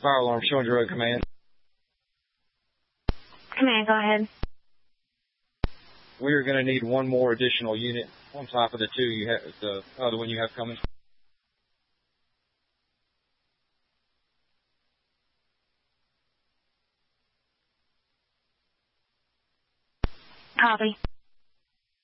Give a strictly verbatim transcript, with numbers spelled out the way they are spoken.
Fire alarm showing your road command. Command, go ahead. We are going to need one more additional unit on top of the two you have, the other one you have coming. Copy.